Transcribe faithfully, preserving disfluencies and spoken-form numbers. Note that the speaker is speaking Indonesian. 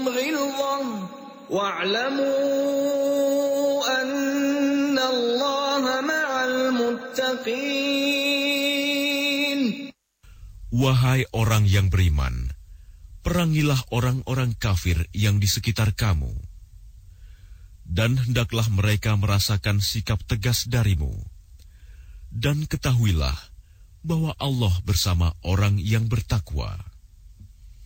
غلظة واعلموا أن الله مع المتقين. Wahai orang yang beriman, perangilah orang-orang kafir yang di sekitar kamu, dan hendaklah mereka merasakan sikap tegas darimu. Dan ketahuilah bahwa Allah bersama orang yang bertakwa.